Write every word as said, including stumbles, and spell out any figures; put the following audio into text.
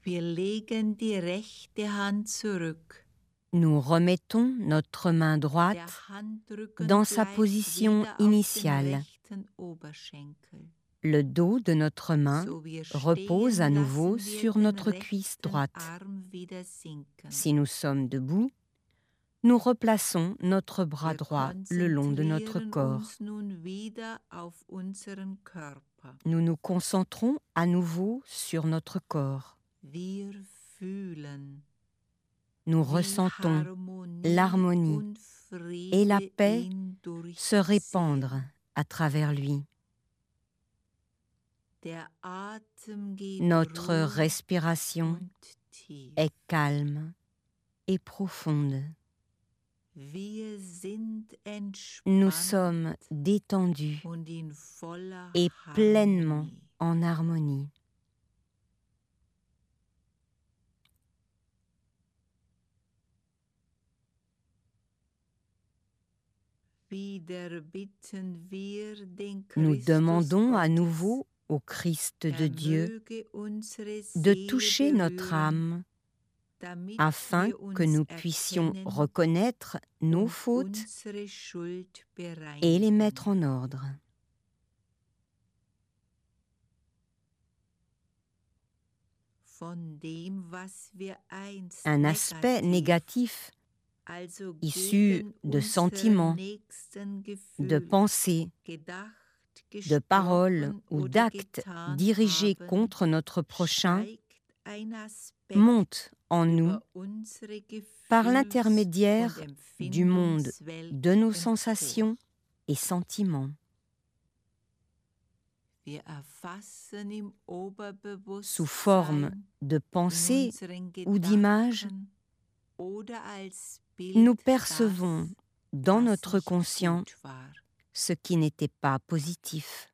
Wir legen die rechte Hand zurück. Nous remettons notre main droite Der Handrücken dans sa bleibt position wieder auf dem initiale. rechten Oberschenkel. Le dos de notre main So wir repose à stehen, nouveau lassen wir sur den notre cuisse rechten droite. Arm wieder sinken. Si nous sommes debout, nous replaçons notre bras Wir droit le long de notre konzentrieren corps. uns nun wieder auf unseren Körper. Nous nous concentrons à nouveau sur notre corps. Wir fühlen, Nous wie ressentons Harmonie l'harmonie und et la Friede paix ihn se répandre durchziehen. à travers lui. Der Atem geht Notre ruhig respiration und tief. est calme et profonde. Wir sind Nous entspannt sommes détendus und in voller et pleinement Harmonie. en harmonie. Wieder bitten wir den Nous Christus demandons à Gottes, nouveau au Christ de er Dieu möge unsere de Seele toucher notre berühren, âme damit afin wir que uns nous puissions erkennen reconnaître nos und fautes unsere Schuld et les bereinigen. mettre en ordre. Von dem, was wir einst Un aspect négatif also issu gegen de unsere sentiments, nächsten de Gefühle pensées, gedacht, de paroles gesprochen ou oder d'actes getan dirigés haben, contre notre prochain steigt ein Aspekt monte en nous über unsere par Gefühls- l'intermédiaire und du monde Empfindungswelt de nos empor. sensations et sentiments. Wir erfassen im Oberbewusstsein, Sous forme de in pensées unseren ou d'images, Gedanken oder als Bild nous percevons das, dans was notre nicht conscient gut war. ce qui n'était pas positif.